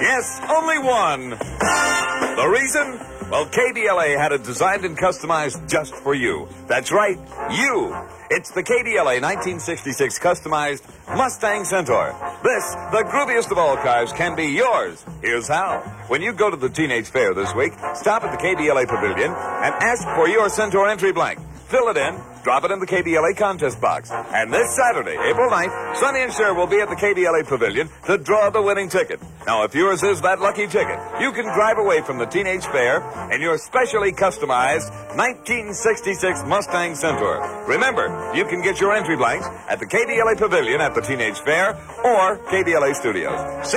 Yes, only one. The reason? Well, KDLA had it designed and customized just for you. That's right, you. It's the KDLA 1966 customized Mustang Centaur. This, the grooviest of all cars, can be yours. Here's how. When you go to the Teenage Fair this week, stop at the KDLA Pavilion and ask for your Centaur entry blank. Fill it in, drop it in the KDLA contest box. And this Saturday, April 9th, Sonny and Cher will be at the KDLA Pavilion to draw the winning ticket. Now, if yours is that lucky ticket, you can drive away from the Teenage Fair in your specially customized 1966 Mustang Centaur. Remember, you can get your entry blanks at the KDLA Pavilion at the Teenage Fair or KDLA Studios.